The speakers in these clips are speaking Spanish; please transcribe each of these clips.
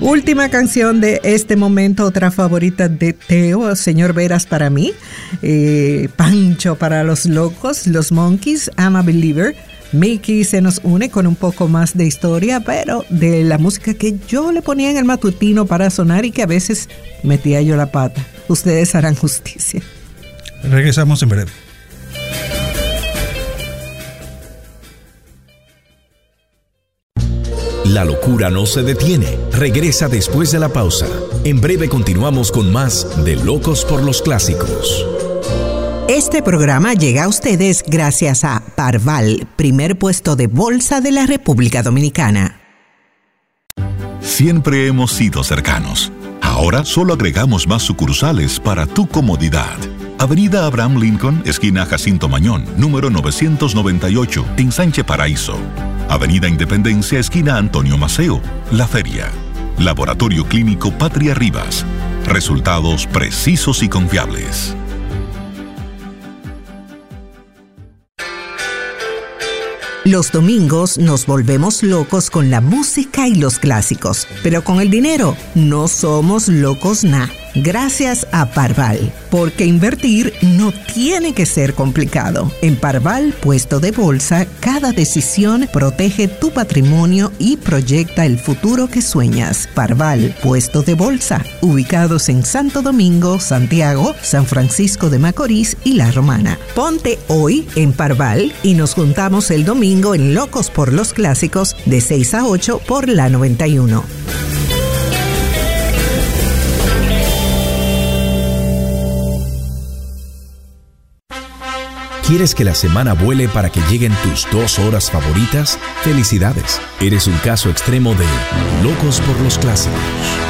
Última canción de este momento, otra favorita de Teo, Señor Veras para mí, Pancho para los locos, Los Monkeys, I'm a Believer. Mickey se nos une con un poco más de historia, pero de la música que yo le ponía en el matutino para sonar y que a veces metía yo la pata. Ustedes harán justicia. Regresamos en breve. La locura no se detiene. Regresa después de la pausa. En breve continuamos con más de Locos por los Clásicos. Este programa llega a ustedes gracias a Parval, primer puesto de bolsa de la República Dominicana. Siempre hemos sido cercanos. Ahora solo agregamos más sucursales para tu comodidad. Avenida Abraham Lincoln, esquina Jacinto Mañón, número 998, en Sánchez Paraíso. Avenida Independencia, esquina Antonio Maceo, La Feria. Laboratorio Clínico Patria Rivas. Resultados precisos y confiables. Los domingos nos volvemos locos con la música y los clásicos, pero con el dinero no somos locos gracias a Parval, porque invertir no tiene que ser complicado. En Parval, puesto de bolsa, cada decisión protege tu patrimonio y proyecta el futuro que sueñas. Parval, puesto de bolsa, ubicados en Santo Domingo, Santiago, San Francisco de Macorís y La Romana. Ponte hoy en Parval y nos juntamos el domingo en Locos por los Clásicos de 6 a 8 por la 91. ¿Quieres que la semana vuele para que lleguen tus 2 horas favoritas? ¡Felicidades! Eres un caso extremo de Locos por los Clásicos.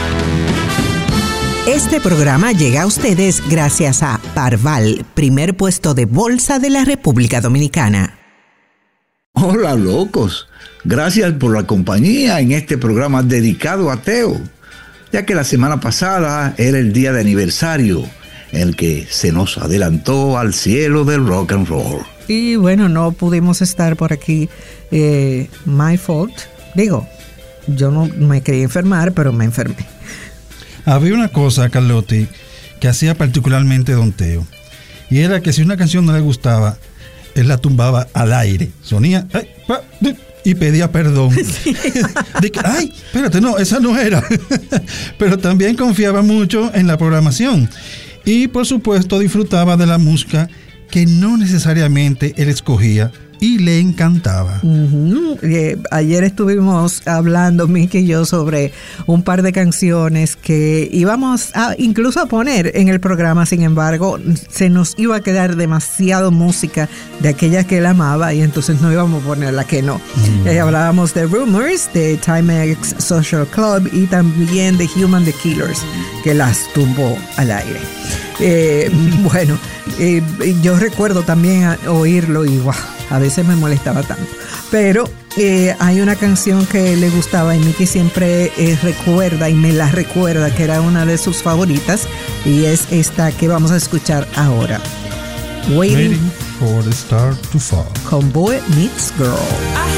Este programa llega a ustedes gracias a Parval, primer puesto de bolsa de la República Dominicana. Hola, locos. Gracias por la compañía en este programa dedicado a Teo, ya que la semana pasada era el día de aniversario, el que se nos adelantó al cielo del rock and roll. Y bueno, no pudimos estar por aquí. My fault. Digo, yo no me quería enfermar, pero me enfermé. Había una cosa, Carlotti, que hacía particularmente Don Teo, y era que si una canción no le gustaba, él la tumbaba al aire. Sonía y pedía perdón. Sí. Ay, espérate, no, esa no era. Pero también confiaba mucho en la programación. Y por supuesto disfrutaba de la música que no necesariamente él escogía y le encantaba. Ayer estuvimos hablando, Mickey y yo, sobre un par de canciones que íbamos incluso a poner en el programa. Sin embargo, se nos iba a quedar demasiado música de aquella que él amaba y entonces no íbamos a poner la que no. Hablábamos de Rumors, de Timex Social Club y también de Human the Killers, que las tumbó al aire. Bueno, yo recuerdo también oírlo y wow, a veces me molestaba tanto, pero hay una canción que le gustaba y Mickey siempre recuerda y me la recuerda que era una de sus favoritas, y es esta que vamos a escuchar ahora, Waiting for the Star to Fall, con Boy Meets Girl.